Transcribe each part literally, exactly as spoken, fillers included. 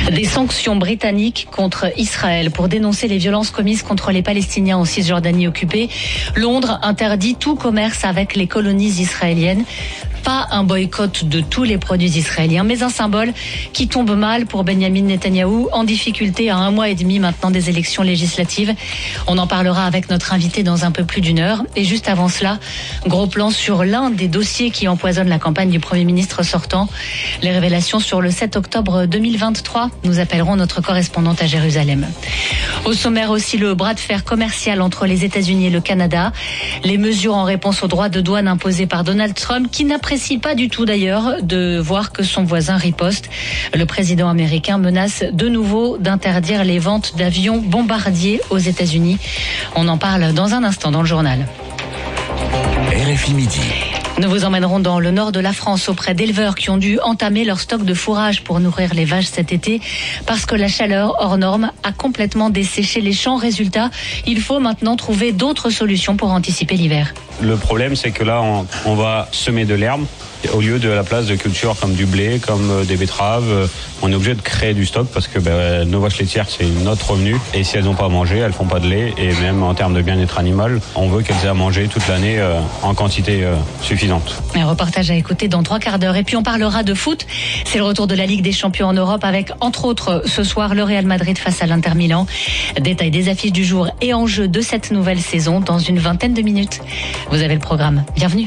Des sanctions britanniques contre Israël pour dénoncer les violences commises contre les Palestiniens en Cisjordanie occupée. Londres interdit tout commerce avec les colonies israéliennes. Pas un boycott de tous les produits israéliens, mais un symbole qui tombe mal pour Benyamin Netanyahou, en difficulté à un mois et demi maintenant des élections législatives. On en parlera avec notre invité dans un peu plus d'une heure. Et juste avant cela, gros plan sur l'un des dossiers qui empoisonne la campagne du Premier ministre sortant. Les révélations sur le sept octobre deux mille vingt-trois. Nous appellerons notre correspondante à Jérusalem. Au sommaire aussi, le bras de fer commercial entre les États-Unis et le Canada. Les mesures en réponse aux droits de douane imposés par Donald Trump, qui n'apprécie pas du tout d'ailleurs de voir que son voisin riposte. Le président américain menace de nouveau d'interdire les ventes d'avions bombardiers aux États-Unis. On en parle dans un instant dans le journal. R F I Midi. Nous vous emmènerons dans le nord de la France auprès d'éleveurs qui ont dû entamer leur stock de fourrage pour nourrir les vaches cet été parce que la chaleur hors norme a complètement desséché les champs. Résultat, il faut maintenant trouver d'autres solutions pour anticiper l'hiver. Le problème, c'est que là, on, on va semer de l'herbe au lieu de la place de culture comme du blé, comme des betteraves. On est obligé de créer du stock parce que ben, nos vaches laitières, c'est notre revenu. Et si elles n'ont pas à manger, elles font pas de lait. Et même en termes de bien-être animal, on veut qu'elles aient à manger toute l'année euh, en quantité euh, suffisante. Un reportage à écouter dans trois quarts d'heure. Et puis on parlera de foot. C'est le retour de la Ligue des Champions en Europe avec, entre autres, ce soir, le Real Madrid face à l'Inter Milan. Détail des affiches du jour et enjeux de cette nouvelle saison dans une vingtaine de minutes. Vous avez le programme. Bienvenue.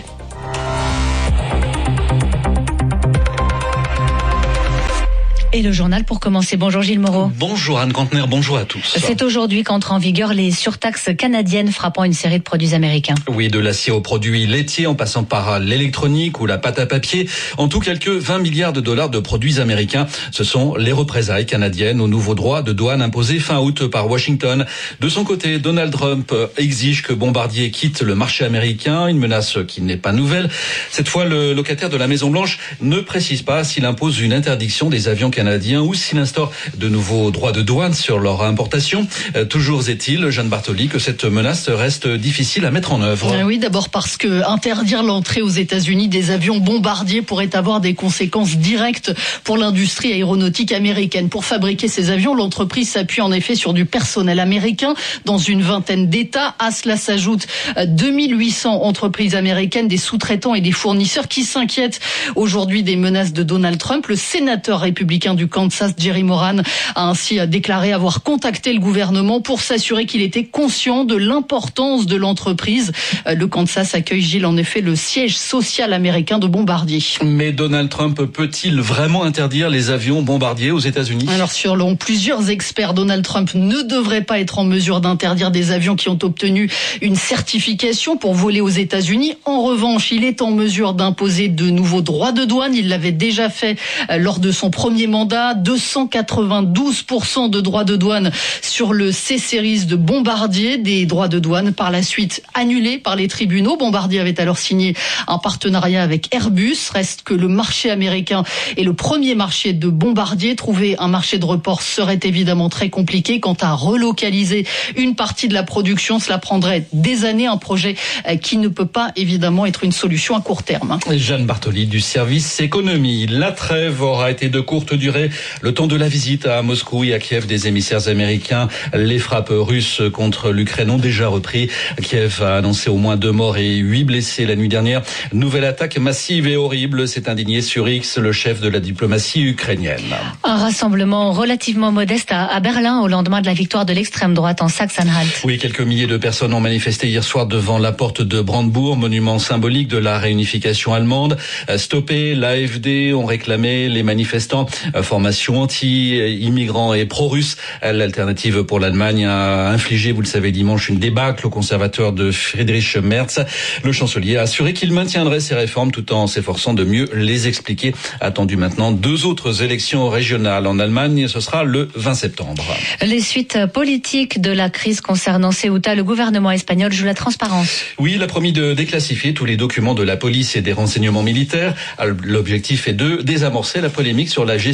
Et le journal pour commencer. Bonjour Gilles Moreau. Bonjour Anne Contener, bonjour à tous. C'est aujourd'hui qu'entrent en vigueur les surtaxes canadiennes frappant une série de produits américains. Oui, de l'acier aux produits laitiers en passant par l'électronique ou la pâte à papier. En tout, quelques vingt milliards de dollars de produits américains. Ce sont les représailles canadiennes aux nouveaux droits de douane imposés fin août par Washington. De son côté, Donald Trump exige que Bombardier quitte le marché américain. Une menace qui n'est pas nouvelle. Cette fois, le locataire de la Maison-Blanche ne précise pas s'il impose une interdiction des avions canadiens ou s'il instaure de nouveaux droits de douane sur leur importation. Euh, toujours est-il, Jeanne Bartoli, que cette menace reste difficile à mettre en œuvre. Euh, oui, d'abord parce que interdire l'entrée aux États-Unis des avions bombardiers pourrait avoir des conséquences directes pour l'industrie aéronautique américaine. Pour fabriquer ces avions, l'entreprise s'appuie en effet sur du personnel américain dans une vingtaine d'États. À cela s'ajoutent deux mille huit cents entreprises américaines, des sous-traitants et des fournisseurs qui s'inquiètent aujourd'hui des menaces de Donald Trump. Le sénateur républicain du Kansas, Jerry Moran, a ainsi déclaré avoir contacté le gouvernement pour s'assurer qu'il était conscient de l'importance de l'entreprise. Le Kansas accueille, Gilles, en effet, le siège social américain de Bombardier. Mais Donald Trump peut-il vraiment interdire les avions bombardiers aux États-Unis ? Alors, selon plusieurs experts, Donald Trump ne devrait pas être en mesure d'interdire des avions qui ont obtenu une certification pour voler aux États-Unis. En revanche, il est en mesure d'imposer de nouveaux droits de douane. Il l'avait déjà fait lors de son premier mandat. deux cent quatre-vingt-douze pour cent de droits de douane sur le C-Series de Bombardier, des droits de douane par la suite annulés par les tribunaux. Bombardier avait alors signé un partenariat avec Airbus. Reste que le marché américain est le premier marché de Bombardier. Trouver un marché de report serait évidemment très compliqué. Quant à relocaliser une partie de la production, cela prendrait des années, un projet qui ne peut pas évidemment être une solution à court terme. Jeanne Bartoli du service économie. La trêve aura été de courte durée. Le temps de la visite à Moscou et à Kiev des émissaires américains. Les frappes russes contre l'Ukraine ont déjà repris. Kiev a annoncé au moins deux morts et huit blessés la nuit dernière. Nouvelle attaque massive et horrible, s'est indigné sur X le chef de la diplomatie ukrainienne. Un rassemblement relativement modeste à Berlin au lendemain de la victoire de l'extrême droite en Saxe-Anhalt. Oui, quelques milliers de personnes ont manifesté hier soir devant la porte de Brandebourg, monument symbolique de la réunification allemande. Stoppé, l'A F D ont réclamé les manifestants. Formation anti-immigrants et pro-russe. L'alternative pour l'Allemagne a infligé, vous le savez, dimanche une débâcle au conservateur de Friedrich Merz. Le chancelier a assuré qu'il maintiendrait ses réformes tout en s'efforçant de mieux les expliquer. Attendu maintenant deux autres élections régionales en Allemagne. Ce sera le vingt septembre. Les suites politiques de la crise concernant Ceuta, le gouvernement espagnol joue la transparence. Oui, il a promis de déclassifier tous les documents de la police et des renseignements militaires. L'objectif est de désamorcer la polémique sur la gestion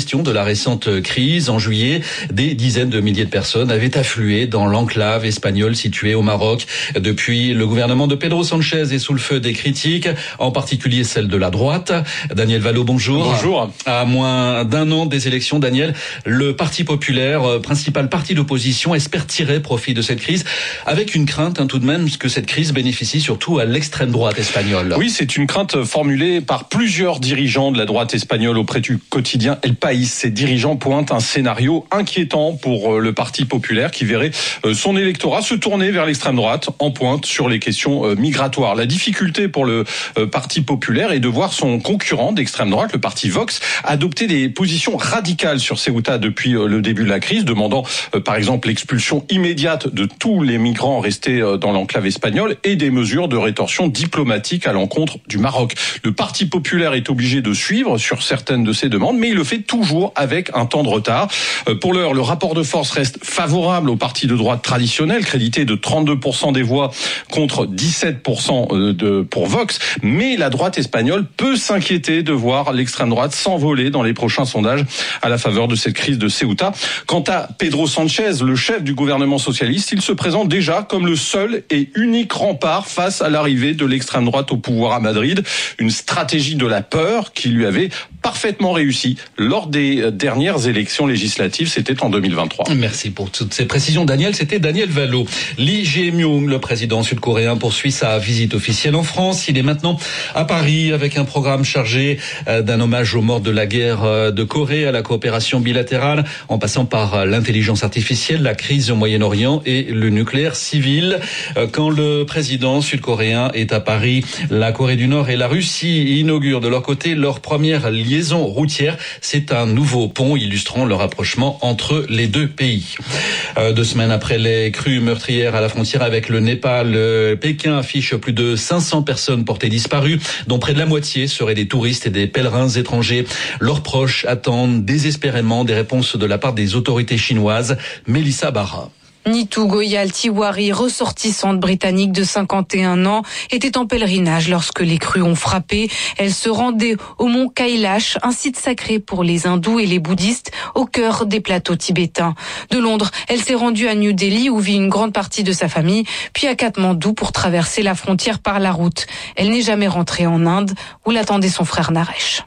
gestion de la récente crise. En juillet, des dizaines de milliers de personnes avaient afflué dans l'enclave espagnole située au Maroc. Depuis, le gouvernement de Pedro Sanchez est sous le feu des critiques, en particulier celle de la droite. Daniel Valo, bonjour. Bonjour. À moins d'un an des élections, Daniel, le Parti populaire, principal parti d'opposition, espère tirer profit de cette crise, avec une crainte hein, tout de même que cette crise bénéficie surtout à l'extrême droite espagnole. Oui, c'est une crainte formulée par plusieurs dirigeants de la droite espagnole auprès du quotidien El País. Ces dirigeants pointent un scénario inquiétant pour le Parti populaire qui verrait son électorat se tourner vers l'extrême droite en pointe sur les questions migratoires. La difficulté pour le Parti populaire est de voir son concurrent d'extrême droite, le parti Vox, adopter des positions radicales sur Ceuta depuis le début de la crise, demandant par exemple l'expulsion immédiate de tous les migrants restés dans l'enclave espagnole et des mesures de rétorsion diplomatique à l'encontre du Maroc. Le Parti populaire est obligé de suivre sur certaines de ces demandes, mais il le fait toujours avec un temps de retard. Pour l'heure, le rapport de force reste favorable au parti de droite traditionnel, crédité de trente-deux pour cent des voix contre dix-sept pour cent de, pour Vox, mais la droite espagnole peut s'inquiéter de voir l'extrême droite s'envoler dans les prochains sondages à la faveur de cette crise de Ceuta. Quant à Pedro Sanchez, le chef du gouvernement socialiste, il se présente déjà comme le seul et unique rempart face à l'arrivée de l'extrême droite au pouvoir à Madrid. Une stratégie de la peur qui lui avait parfaitement réussi lors des dernières élections législatives, c'était en deux mille vingt-trois. Merci pour toutes ces précisions, Daniel. C'était Daniel Valo. Lee Jae-myung, le président sud-coréen, poursuit sa visite officielle en France. Il est maintenant à Paris avec un programme chargé d'un hommage aux morts de la guerre de Corée, à la coopération bilatérale, en passant par l'intelligence artificielle, la crise au Moyen-Orient et le nucléaire civil. Quand le président sud-coréen est à Paris, la Corée du Nord et la Russie inaugurent de leur côté leur première liaison routière. C'est un nouveau pont illustrant le rapprochement entre les deux pays. Euh, deux semaines après les crues meurtrières à la frontière avec le Népal, euh, Pékin affiche plus de cinq cents personnes portées disparues, dont près de la moitié seraient des touristes et des pèlerins étrangers. Leurs proches attendent désespérément des réponses de la part des autorités chinoises. Mélissa Barra. Nitu Goyal Tiwari, ressortissante britannique de cinquante et un ans, était en pèlerinage lorsque les crues ont frappé. Elle se rendait au mont Kailash, un site sacré pour les hindous et les bouddhistes, au cœur des plateaux tibétains. De Londres, elle s'est rendue à New Delhi où vit une grande partie de sa famille, puis à Katmandou pour traverser la frontière par la route. Elle n'est jamais rentrée en Inde où l'attendait son frère Naresh.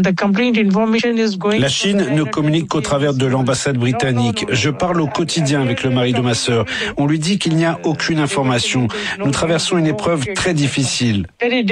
La Chine ne communique qu'au travers de l'ambassade britannique. Je parle au quotidien avec le mari de ma sœur. On lui dit qu'il n'y a aucune information. Nous traversons une épreuve très difficile.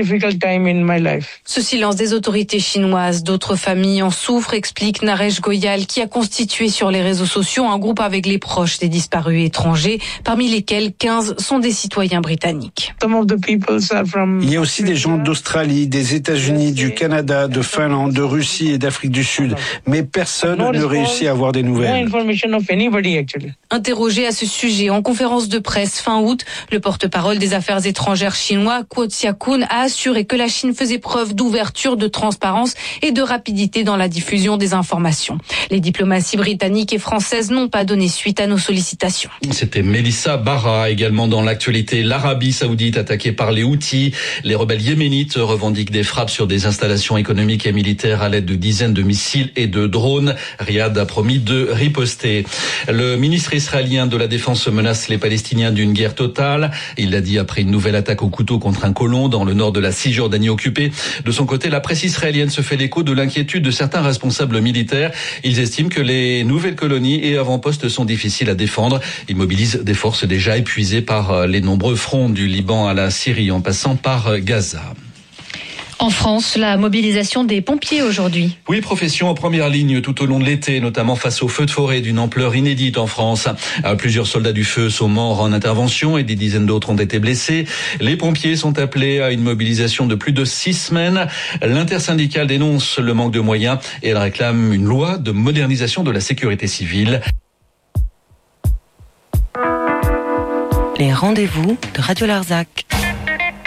Ce silence des autorités chinoises, d'autres familles en souffrent, explique Naresh Goyal, qui a constitué sur les réseaux sociaux un groupe avec les proches des disparus étrangers, parmi lesquels quinze sont des citoyens britanniques. Il y a aussi des gens d'Australie, des États-Unis, du Canada, de Finlande, de Russie et d'Afrique du Sud, mais personne ne réussit à avoir des nouvelles. Interrogé à ce sujet en conférence de presse fin août, le porte-parole des affaires étrangères chinois, Guo Xiaokun, a assuré que la Chine faisait preuve d'ouverture, de transparence et de rapidité dans la diffusion des informations. Les diplomaties britanniques et françaises n'ont pas donné suite à nos sollicitations. C'était Mélissa Barra. Également dans l'actualité, l'Arabie Saoudite attaquée par les Houthis. Les rebelles yéménites revendiquent des frappes sur des installations économiques et militaires à l'aide de dizaines de missiles et de drones. Riyad a promis de riposter. Le ministre israélien de la Défense menace les Palestiniens d'une guerre totale. Il l'a dit après une nouvelle attaque au couteau contre un colon dans le nord de la Cisjordanie occupée. De son côté, la presse israélienne se fait l'écho de l'inquiétude de certains responsables militaires. Ils estiment que les nouvelles colonies et avant-postes sont difficiles à défendre. Ils mobilisent des forces déjà épuisées par les nombreux fronts du Liban à la Syrie en passant par Gaza. En France, la mobilisation des pompiers aujourd'hui. Oui, profession en première ligne tout au long de l'été, notamment face aux feux de forêt d'une ampleur inédite en France. Plusieurs soldats du feu sont morts en intervention et des dizaines d'autres ont été blessés. Les pompiers sont appelés à une mobilisation de plus de six semaines. L'intersyndicale dénonce le manque de moyens et elle réclame une loi de modernisation de la sécurité civile. Les rendez-vous de Radio Larzac.